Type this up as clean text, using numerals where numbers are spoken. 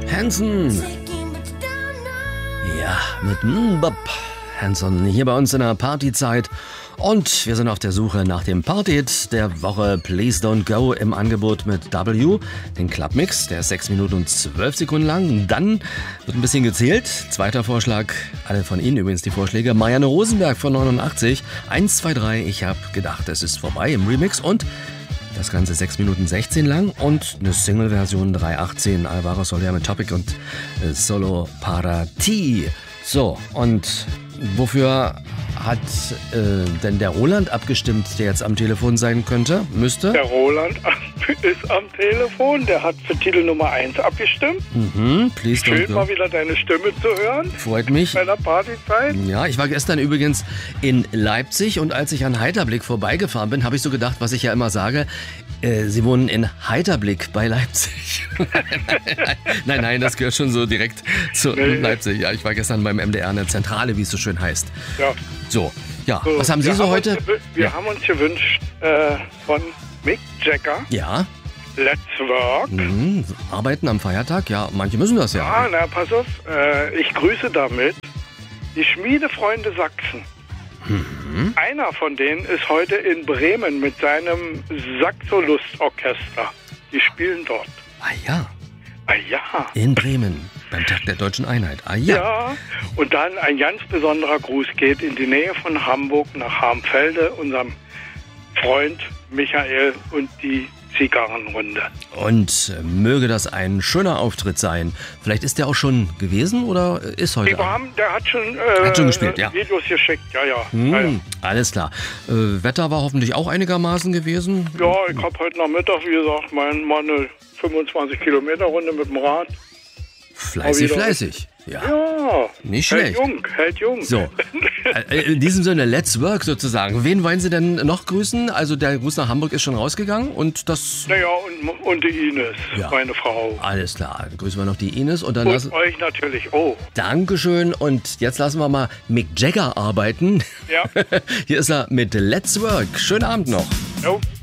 Hanson. Ja, mit Bob Hanson hier bei uns in der Partyzeit. Und wir sind auf der Suche nach dem Party-Hit der Woche Please Don't Go im Angebot mit W, den Clubmix, der ist 6 Minuten und 12 Sekunden lang. Dann wird ein bisschen gezählt. Zweiter Vorschlag, alle von Ihnen übrigens die Vorschläge. Marianne Rosenberg von 89, 1, 2, 3, ich hab gedacht, es ist vorbei im Remix. Und das Ganze 6 Minuten 16 lang und eine Single-Version 3,18, Alvaro Soler mit Topic und Solo para ti. So, und wofür hat denn der Roland abgestimmt, der jetzt am Telefon sein könnte, müsste? Der Roland ist am Telefon, der hat für Titel Nummer 1 abgestimmt. Please don't Schön go. mal wieder deine Stimme zu hören. Freut mich. Bei der Partyzeit. Ja, ich war gestern übrigens in Leipzig und als ich an Heiterblick vorbeigefahren bin, habe ich so gedacht, was ich ja immer sage, Sie wohnen in Heiterblick bei Leipzig. Nein, das gehört schon so direkt zu Leipzig. Ja, ich war gestern beim MDR in der Zentrale, wie es so schön heißt. Ja. So, ja, was haben Sie so heute? Wir haben uns gewünscht von Mick Jagger, Ja, Let's Work. arbeiten am Feiertag? Ja, manche müssen das ja. Ah, na, pass auf. Ich grüße damit die Schmiedefreunde Sachsen. Einer von denen ist heute in Bremen mit seinem Saxolust-Orchester. Die spielen dort. Ah ja, Ah ja. in Bremen, beim Tag der Deutschen Einheit. Ah ja. Ja, und dann ein ganz besonderer Gruß geht in die Nähe von Hamburg nach Harmfelde, unserem Freund Michael und die Zigarrenrunde. Und möge das ein schöner Auftritt sein. Vielleicht ist der auch schon gewesen oder ist heute? Der hat schon, gespielt, ja. Videos geschickt, ja. Alles klar. Wetter war hoffentlich auch einigermaßen gewesen. Ja, ich habe heute Nachmittag, wie gesagt, mal eine 25 Kilometer Runde mit dem Rad. Fleißig. Ja, Ja, nicht schlecht. Hält jung. So, in diesem Sinne, let's work sozusagen. Wen wollen Sie denn noch grüßen? Also der Gruß nach Hamburg ist schon rausgegangen und das... Naja, und die Ines, Ja. meine Frau. Alles klar, dann grüßen wir noch die Ines und dann Und euch natürlich auch. Dankeschön und jetzt lassen wir mal Mick Jagger arbeiten. Ja. Hier ist er mit Let's Work. Schönen Abend noch. Jo.